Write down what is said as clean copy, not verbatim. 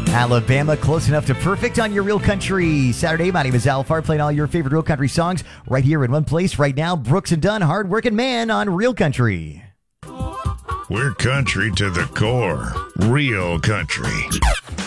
Alabama, close enough to perfect on your Real Country Saturday. My name is Al Farr, playing all your favorite Real Country songs right here in one place right now. Brooks and Dunn, hard-working man on Real Country. We're country to the core. Real country.